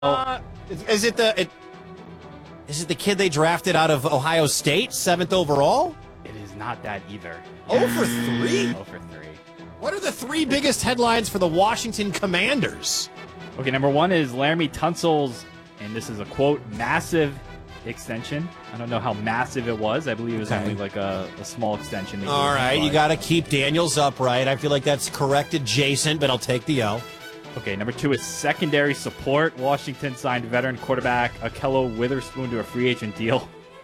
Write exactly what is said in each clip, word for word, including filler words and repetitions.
Uh, is it the it, is it the kid they drafted out of Ohio State, seventh overall? It is not that either. Oh for three? Oh for three. What are the three biggest headlines for the Washington Commanders? Okay, number one is Laramie Tunsil's, and this is a quote, massive extension. I don't know how massive it was. I believe it was Okay. only like a, a small extension. All right, you got to keep Daniels upright. I feel like that's correct adjacent, but I'll take the L. Okay, number two is secondary support. Washington signed veteran quarterback Akello Witherspoon to a free agent deal.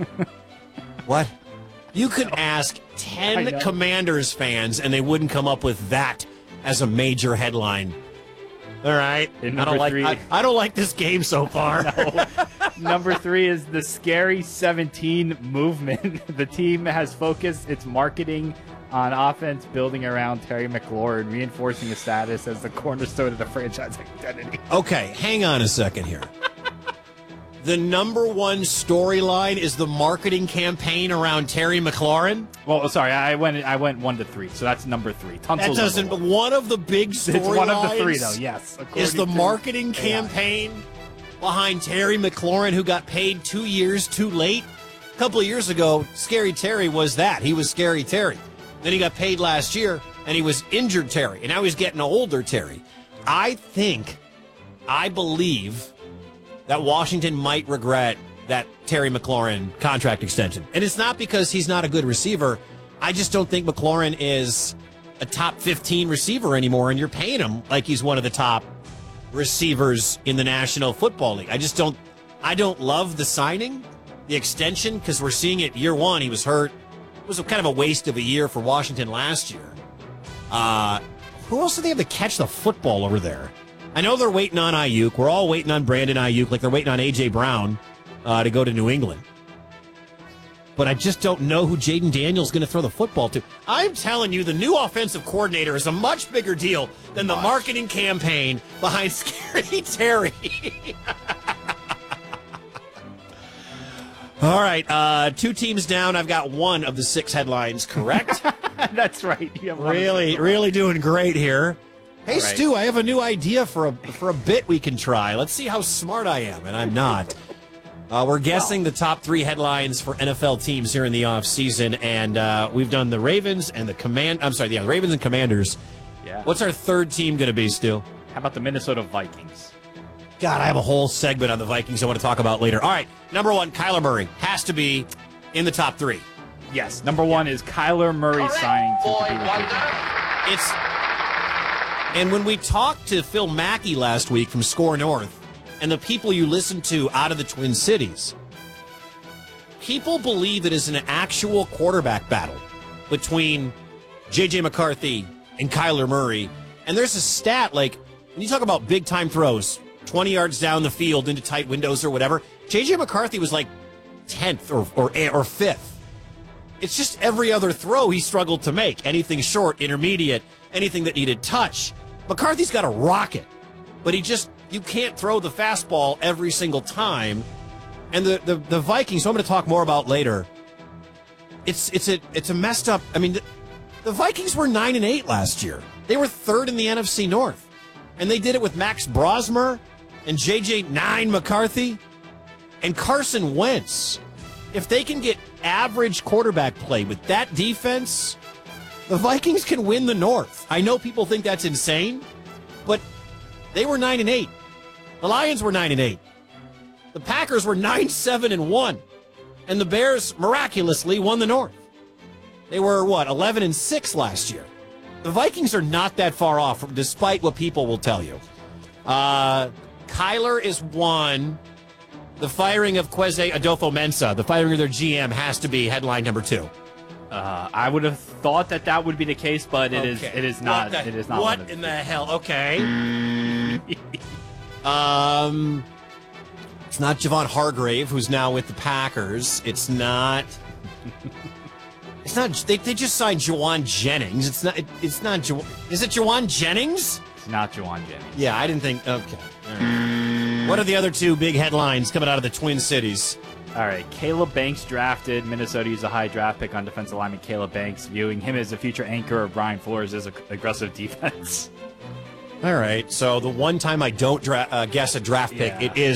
What? You could ask I ten know. Commanders fans, and they wouldn't come up with that as a major headline. All right, And I don't number like. three- I, I don't like this game so far. Number three is the Scary seventeen movement. The team has focused its marketing on offense, building around Terry McLaurin, reinforcing his status as the cornerstone of the franchise identity. Okay, hang on a second here. The number one storyline is the marketing campaign around Terry McLaurin. Well, sorry, I went I went one to three, so that's number three. Tunsil's That doesn't. number one. One of the big storylines. It's one of the three, though. Yes, Is the according to marketing A I. campaign behind Terry McLaurin, who got paid two years too late? A couple of years ago, Scary Terry was that. He was Scary Terry. Then he got paid last year, and he was injured Terry. And now he's getting older Terry. I think, I believe that Washington might regret that Terry McLaurin contract extension. And it's not because he's not a good receiver. I just don't think McLaurin is a top fifteen receiver anymore, and you're paying him like he's one of the top receivers in the National Football League. I just don't I don't love the signing, the extension, because we're seeing it year one. He was hurt. It was a kind of a waste of a year for Washington last year. Uh, who else do they have to catch the football over there? I know they're waiting on Ayuk. We're all waiting on Brandon Ayuk like they're waiting on A J. Brown uh, to go to New England. But I just don't know who Jaden Daniels is going to throw the football to. I'm telling you, the new offensive coordinator is a much bigger deal than the Much. marketing campaign behind Scary Terry. All right, uh, two teams down. I've got one of the six headlines correct. That's right. You have one of Really, the- really doing great here. Hey, Right. Stu, I have a new idea for a for a bit we can try. Let's see how smart I am, and I'm not. Uh, we're guessing the top three headlines for N F L teams here in the offseason, and uh, we've done the Ravens and the Command. I'm sorry, yeah, the Ravens and Commanders. Yeah. What's our third team going to be, Stu? How about the Minnesota Vikings? God, I have a whole segment on the Vikings I want to talk about later. All right, number one, Kyler Murray has to be in the top three. Yes. Number one is Kyler Murray signing to Boy be with the It's and when we talked to Phil Mackey last week from Score North and the people you listen to out of the Twin Cities, people believe it is an actual quarterback battle between J J. McCarthy and Kyler Murray. And there's a stat, like, when you talk about big-time throws, twenty yards down the field into tight windows or whatever, J J. McCarthy was like tenth or, or, or fifth. It's just every other throw he struggled to make. Anything short, intermediate, anything that needed touch. McCarthy's got a rocket, but he just, you can't throw the fastball every single time. And the, the, the Vikings, who I'm going to talk more about later, it's it's a it's a messed up. I mean, the, the Vikings were nine and eight last year. They were third in the N F C North, and they did it with Max Brosmer and J J Nine McCarthy and Carson Wentz. If they can get average quarterback play with that defense, the Vikings can win the North. I know people think that's insane, but they were nine and eight. The Lions were nine and eight. The Packers were nine seven and one, and the Bears miraculously won the North. They were what eleven and six last year. The Vikings are not that far off, despite what people will tell you. Uh, Kyler is one. The firing of Kwesi Adolfo-Mensah, the firing of their G M, has to be headline number two. Uh, I would have thought that that would be the case, but it is Okay. it is not. What the- it is not. What one of in the- the hell? Okay. um, it's not Javon Hargrave, who's now with the Packers. It's not. It's not. They, they just signed Jawan Jennings. It's not. It, it's not. Jaw- Is it Jawan Jennings? It's not Juwan Jennings. Yeah, I didn't think. Okay. All right. What are the other two big headlines coming out of the Twin Cities? All right, Caleb Banks drafted. Minnesota used a high draft pick on defensive lineman Caleb Banks, viewing him as a future anchor of Brian Flores' ag- aggressive defense. All right. So the one time I don't dra- uh, guess a draft pick, Yeah. it is